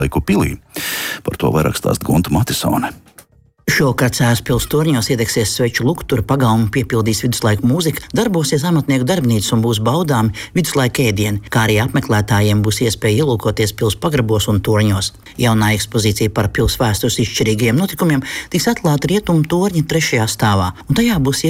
laiku pilī. Par to vairāk stāsta Gunta Matisone. Šovakar Cēzu pils torņos iedegsies sveču luktura, pagalmu piepildīs viduslaiku mūzika, darbosies amatnieku darbnīcas un būs baudāmi viduslaiku ēdieni, kā arī apmeklētājiem būs iespēja ielūkoties pils pagrabos un torņos. Jaunā ekspozīcija par pils vēstures izšķirīgajiem notikumiem tiks atklāta Rietumu torņa 3. stāvā, un tajā būs